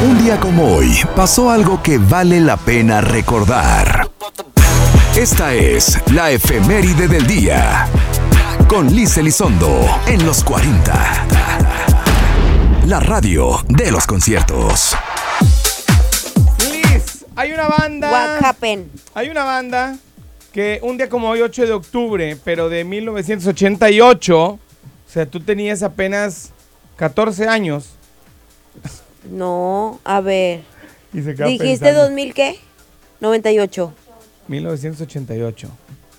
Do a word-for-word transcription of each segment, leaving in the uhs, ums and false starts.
Un día como hoy, pasó algo que vale la pena recordar. Esta es la efeméride del día. Con Liz Elizondo, en los cuarenta. La radio de los conciertos. Liz, hay una banda... What happened? Hay una banda que un día como hoy, ocho de octubre, pero de mil novecientos ochenta y ocho, o sea, tú tenías apenas catorce años. No, a ver. Y se queda ¿Dijiste pensando. dos mil qué? noventa y ocho. mil novecientos ochenta y ocho.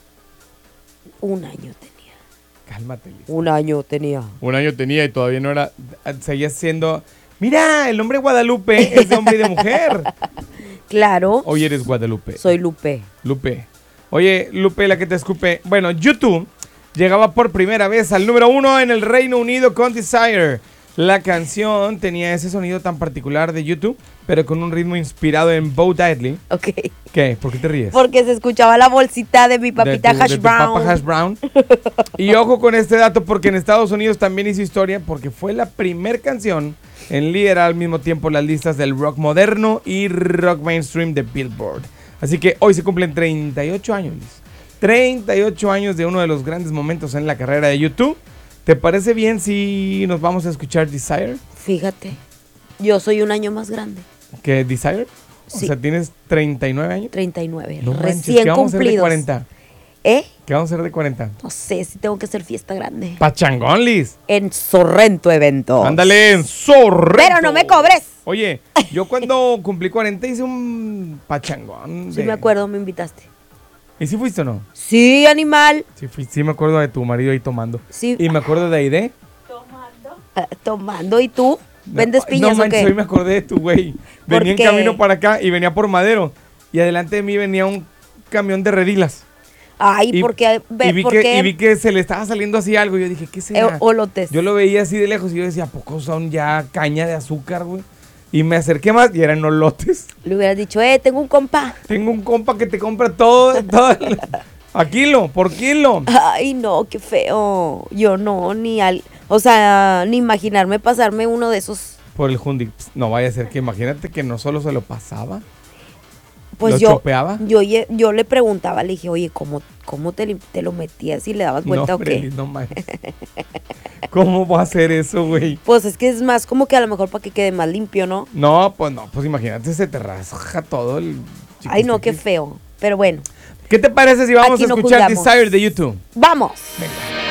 Un año tenía. Cálmate, Liz. Un año tenía. Un año tenía y todavía no era... Seguía siendo... Mira, el nombre Guadalupe es de hombre y de mujer. Claro. Hoy eres Guadalupe. Soy Lupe. Lupe. Oye, Lupe, la que te escupe. Bueno, YouTube llegaba por primera vez al número uno en el Reino Unido con Desire. La canción tenía ese sonido tan particular de YouTube, pero con un ritmo inspirado en Bo Diddley. Ok. ¿Qué? ¿Por qué te ríes? Porque se escuchaba la bolsita de mi papita de tu, hash de tu brown. papa hash brown. Y ojo con este dato porque en Estados Unidos también hizo historia porque fue la primer canción en liderar al mismo tiempo las listas del rock moderno y rock mainstream de Billboard. Así que hoy se cumplen treinta y ocho años, Liz. treinta y ocho años de uno de los grandes momentos en la carrera de YouTube. ¿Te parece bien si nos vamos a escuchar Desire? Fíjate, yo soy un año más grande. ¿Qué, Desire? Sí. O sea, ¿tienes treinta y nueve años? treinta y nueve, No manches, recién ¿qué vamos a hacer de cumplidos. cuarenta? ¿Eh? ¿Qué vamos a hacer de cuarenta? No sé si tengo que hacer fiesta grande. Pachangón, Liz. En Sorrento Eventos. Ándale, en Sorrento. Pero no me cobres. Oye, yo cuando cumplí cuarenta hice un pachangón. Sí de- me acuerdo, me invitaste. ¿Y si fuiste o no? Sí, animal. Sí, fui- sí me acuerdo de tu marido ahí tomando. Sí. Y me acuerdo de Aide. Ah, tomando. ¿Y tú? ¿Vendes No, piñas no o manches, qué? hoy me acordé de tu güey. ¿Por Venía en qué? camino para acá y venía por Madero. Y adelante de mí venía un camión de redilas. Ay, porque... y, vi que, y vi que se le estaba saliendo así algo. Y yo dije, ¿qué será? Olotes. Yo lo veía así de lejos y yo decía, ¿a poco son ya caña de azúcar, güey? Y me acerqué más y eran olotes. Le hubieras dicho, eh, tengo un compa. Tengo un compa que te compra todo, todo el- a kilo, por kilo. Ay, no, qué feo. Yo no, ni al... O sea, ni imaginarme pasarme uno de esos. Por el Hundi. Pss, no vaya a ser que imagínate que no solo se lo pasaba. Pues ¿Lo yo, chopeaba? yo, ye- yo le preguntaba, le dije, oye, ¿cómo, cómo te, li- te lo metías y le dabas vuelta no, o hombre, qué? Liz, no manches. ¿Cómo va a hacer eso, güey? Pues es que es más como que a lo mejor para que quede más limpio, ¿no? No, pues no, pues imagínate, se te rasga todo el... Ay, no, qué chiquistiquis. feo. Pero bueno, ¿Qué te parece si vamos Aquí a no escuchar juzgamos. Desire de YouTube? ¡vamos! Venga.